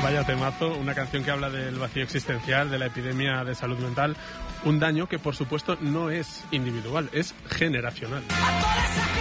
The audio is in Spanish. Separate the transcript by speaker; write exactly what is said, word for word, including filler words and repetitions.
Speaker 1: Vaya temazo, una canción que habla del vacío existencial, de la epidemia de salud mental, un daño que por supuesto no es individual, es generacional.